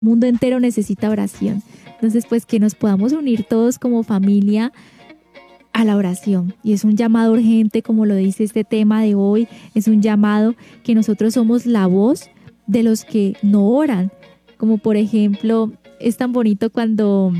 mundo entero necesita oración. Entonces, pues que nos podamos unir todos como familia a la oración. Y es un llamado urgente, como lo dice este tema de hoy, es un llamado que nosotros somos la voz de los que no oran. Como por ejemplo, es tan bonito cuando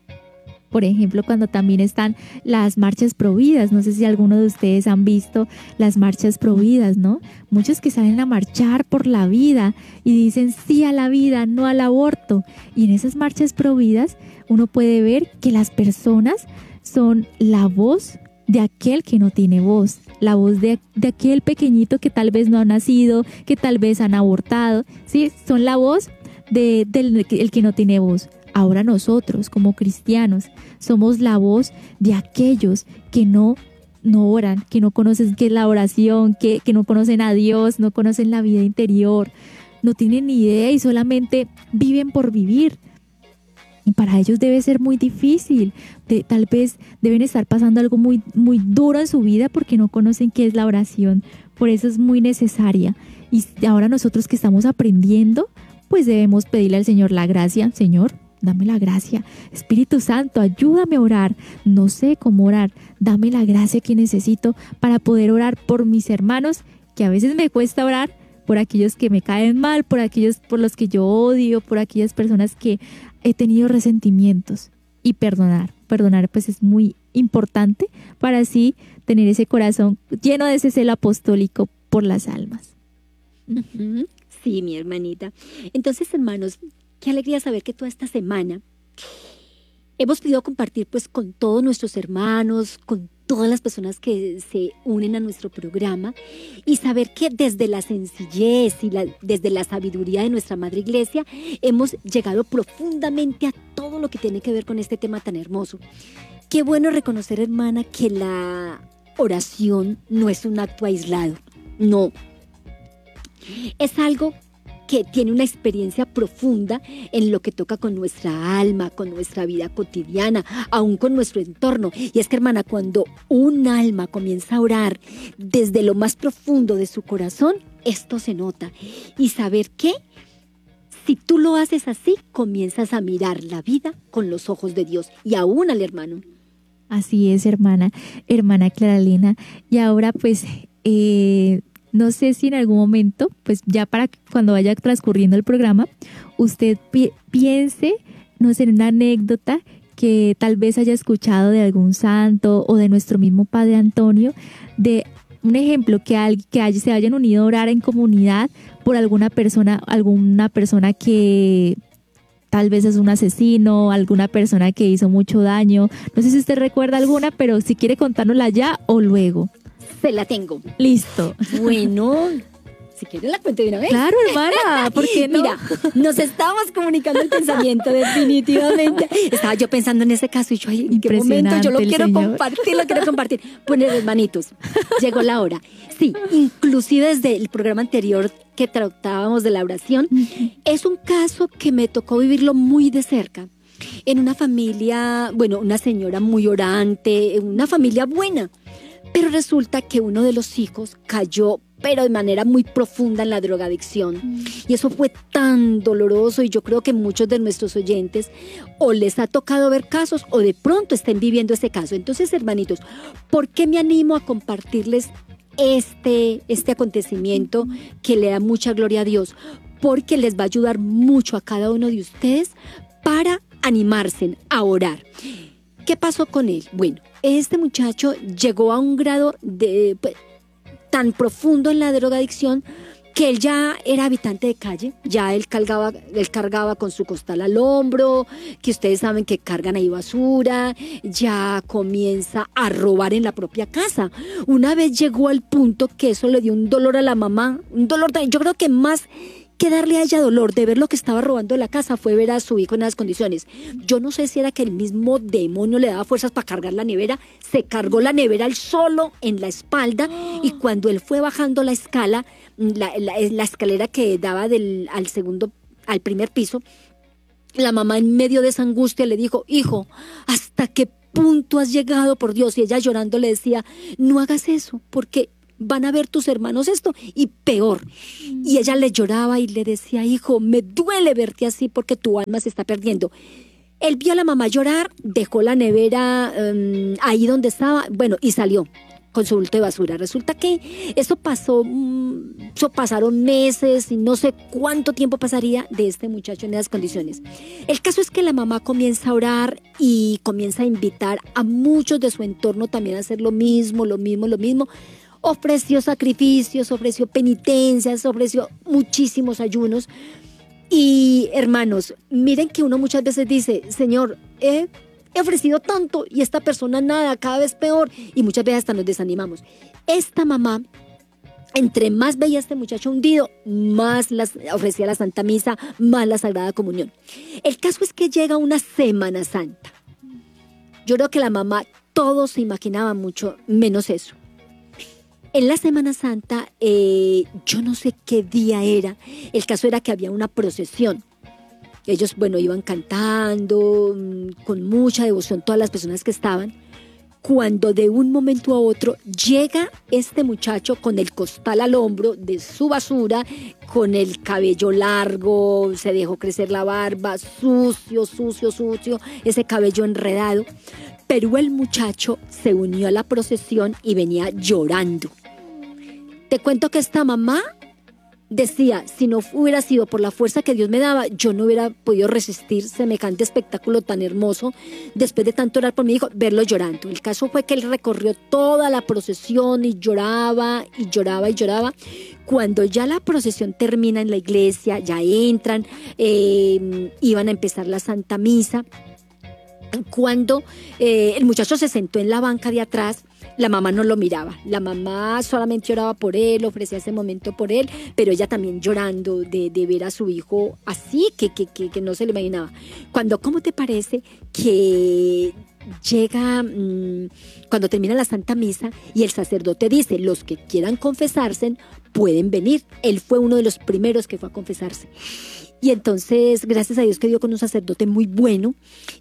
también están las marchas providas. No sé si alguno de ustedes han visto las marchas providas, ¿no? Muchos que salen a marchar por la vida y dicen sí a la vida, no al aborto. Y en esas marchas providas uno puede ver que las personas son la voz de aquel que no tiene voz, la voz de aquel pequeñito que tal vez no ha nacido, que tal vez han abortado, ¿sí? Son la voz del que no tiene voz. Ahora nosotros, como cristianos, somos la voz de aquellos que no oran, que no conocen qué es la oración, que no conocen a Dios, no conocen la vida interior, no tienen ni idea y solamente viven por vivir. Y para ellos debe ser muy difícil. Tal vez deben estar pasando algo muy, muy duro en su vida porque no conocen qué es la oración. Por eso es muy necesaria. Y ahora nosotros que estamos aprendiendo, pues debemos pedirle al Señor la gracia. Señor, dame la gracia. Espíritu Santo, ayúdame a orar. No sé cómo orar. Dame la gracia que necesito para poder orar por mis hermanos, que a veces me cuesta orar, por aquellos que me caen mal, por aquellos por los que yo odio, por aquellas personas que he tenido resentimientos. Y perdonar pues es muy importante para así tener ese corazón lleno de ese celo apostólico por las almas. Uh-huh. Sí, mi hermanita. Entonces, hermanos, qué alegría saber que toda esta semana hemos podido compartir pues con todos nuestros hermanos, con todas las personas que se unen a nuestro programa y saber que desde la sencillez y desde la sabiduría de nuestra Madre Iglesia hemos llegado profundamente a todo lo que tiene que ver con este tema tan hermoso. Qué bueno reconocer, hermana, que la oración no es un acto aislado, no. Es algo que tiene una experiencia profunda en lo que toca con nuestra alma, con nuestra vida cotidiana, aún con nuestro entorno. Y es que, hermana, cuando un alma comienza a orar desde lo más profundo de su corazón, esto se nota. Y saber que si tú lo haces así, comienzas a mirar la vida con los ojos de Dios y aún al hermano. Así es, hermana Clara Elena. Y ahora, pues, no sé si en algún momento, pues ya para cuando vaya transcurriendo el programa, usted piense, no sé, en una anécdota que tal vez haya escuchado de algún santo o de nuestro mismo Padre Antonio, de un ejemplo que se hayan unido a orar en comunidad por alguna persona que tal vez es un asesino, alguna persona que hizo mucho daño. No sé si usted recuerda alguna, pero si quiere contárnosla ya o luego. Se la tengo. Listo. Bueno, si quieres la cuento de una vez. Claro, hermana, ¿por qué no? Mira, nos estábamos comunicando el pensamiento definitivamente. Estaba yo pensando en ese caso y yo, ay, ¿en qué momento yo lo quiero compartir? Bueno, hermanitos, llegó la hora. Sí, inclusive desde el programa anterior que tratábamos de la oración, es un caso que me tocó vivirlo muy de cerca. En una familia, bueno, una señora muy orante, una familia buena. Pero resulta que uno de los hijos cayó, pero de manera muy profunda en la drogadicción. Y eso fue tan doloroso y yo creo que muchos de nuestros oyentes o les ha tocado ver casos o de pronto estén viviendo ese caso. Entonces, hermanitos, ¿por qué me animo a compartirles este acontecimiento que le da mucha gloria a Dios? Porque les va a ayudar mucho a cada uno de ustedes para animarse a orar. ¿Qué pasó con él? Bueno, este muchacho llegó a un grado tan profundo en la drogadicción que él ya era habitante de calle, ya él cargaba con su costal al hombro, que ustedes saben que cargan ahí basura, ya comienza a robar en la propia casa. Una vez llegó al punto que eso le dio un dolor a la mamá, un dolor, yo creo que más que darle a ella dolor de ver lo que estaba robando de la casa fue ver a su hijo en esas condiciones. Yo no sé si era que el mismo demonio le daba fuerzas para cargar la nevera, se cargó la nevera él solo en la espalda y cuando él fue bajando la escala, la escalera que daba al primer piso, la mamá en medio de esa angustia le dijo, hijo, ¿hasta qué punto has llegado, por Dios? Y ella llorando le decía, no hagas eso, porque van a ver tus hermanos esto y peor. Y ella le lloraba y le decía, hijo, me duele verte así porque tu alma se está perdiendo. Él vio a la mamá llorar, dejó la nevera ahí donde estaba, bueno, y salió con su bulto de basura. Resulta que eso pasaron meses y no sé cuánto tiempo pasaría de este muchacho en esas condiciones. El caso es que la mamá comienza a orar y comienza a invitar a muchos de su entorno también a hacer lo mismo. Ofreció sacrificios, ofreció penitencias, ofreció muchísimos ayunos. Y hermanos, miren que uno muchas veces dice, Señor, he ofrecido tanto y esta persona nada, cada vez peor, y muchas veces hasta nos desanimamos. Esta mamá, entre más veía a este muchacho hundido, más ofrecía la Santa Misa, más la Sagrada Comunión. El caso es que llega una Semana Santa. Yo creo que la mamá todos se imaginaba mucho, menos eso. En la Semana Santa, yo no sé qué día era, el caso era que había una procesión. Ellos, bueno, iban cantando con mucha devoción todas las personas que estaban, cuando de un momento a otro llega este muchacho con el costal al hombro de su basura, con el cabello largo, se dejó crecer la barba, sucio, ese cabello enredado. Pero el muchacho se unió a la procesión y venía llorando. Te cuento que esta mamá decía, si no hubiera sido por la fuerza que Dios me daba, yo no hubiera podido resistir semejante espectáculo tan hermoso. Después de tanto orar por mi hijo, verlo llorando. El caso fue que él recorrió toda la procesión y lloraba y lloraba y lloraba. Cuando ya la procesión termina en la iglesia, ya entran, iban a empezar la Santa Misa. Cuando el muchacho se sentó en la banca de atrás, la mamá no lo miraba. La mamá solamente oraba por él, ofrecía ese momento por él, pero ella también llorando de ver a su hijo así, que no se le imaginaba. ¿Cómo te parece que llega, cuando termina la Santa Misa y el sacerdote dice, los que quieran confesarse pueden venir? Él fue uno de los primeros que fue a confesarse. Y entonces, gracias a Dios que dio con un sacerdote muy bueno,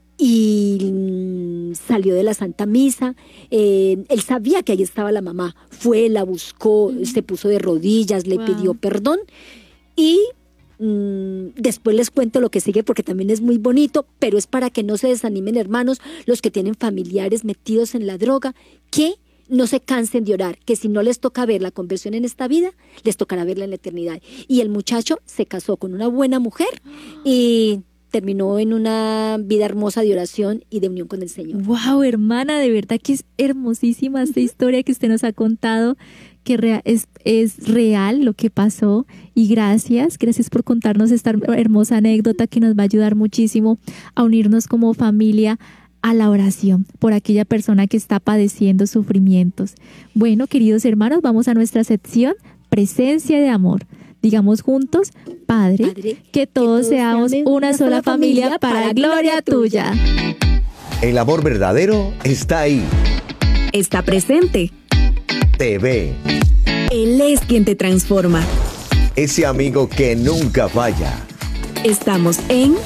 y salió de la Santa Misa. Él sabía que ahí estaba la mamá, fue, la buscó, se puso de rodillas, le pidió perdón y después les cuento lo que sigue porque también es muy bonito, pero es para que no se desanimen, hermanos, los que tienen familiares metidos en la droga, que no se cansen de orar, que si no les toca ver la conversión en esta vida, les tocará verla en la eternidad. Y el muchacho se casó con una buena mujer y terminó en una vida hermosa de oración y de unión con el Señor. ¡Wow, hermana! De verdad que es hermosísima esta historia que usted nos ha contado, que es real lo que pasó. Y gracias por contarnos esta hermosa anécdota que nos va a ayudar muchísimo a unirnos como familia a la oración por aquella persona que está padeciendo sufrimientos. Bueno, queridos hermanos, vamos a nuestra sección Presencia de Amor. Digamos juntos, Padre, que todos seamos una sola familia para gloria tuya. El amor verdadero está ahí. Está presente. Te ve. Él es quien te transforma. Ese amigo que nunca falla. Estamos en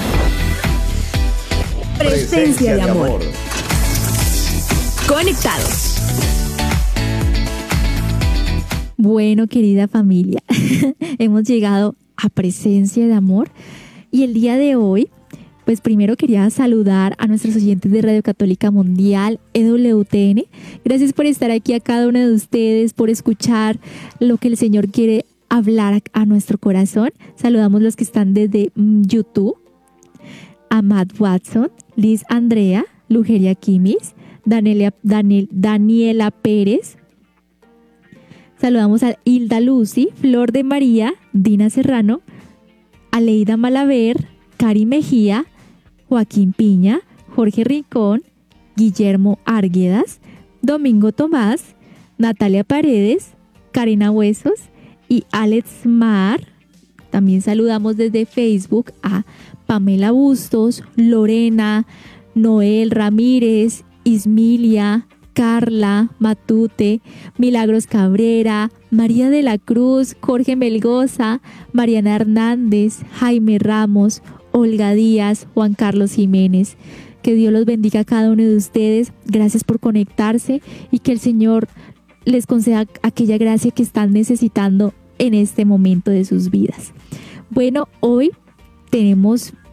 Presencia de Amor. Conectados. Bueno, querida familia, hemos llegado a Presencia de Amor y el día de hoy, pues primero quería saludar a nuestros oyentes de Radio Católica Mundial, EWTN. Gracias por estar aquí a cada uno de ustedes, por escuchar lo que el Señor quiere hablar a nuestro corazón. Saludamos los que están desde YouTube, a Matt Watson, Liz Andrea, Lugeria Kimis, Daniela Pérez. Saludamos a Hilda Lucy, Flor de María, Dina Serrano, Aleida Malaver, Cari Mejía, Joaquín Piña, Jorge Rincón, Guillermo Arguedas, Domingo Tomás, Natalia Paredes, Karina Huesos y Alex Mar. También saludamos desde Facebook a Pamela Bustos, Lorena, Noel Ramírez, Ismilia, Carla Matute, Milagros Cabrera, María de la Cruz, Jorge Melgoza, Mariana Hernández, Jaime Ramos, Olga Díaz, Juan Carlos Jiménez. Que Dios los bendiga a cada uno de ustedes. Gracias por conectarse y que el Señor les conceda aquella gracia que están necesitando en este momento de sus vidas. Bueno, hoy tenemos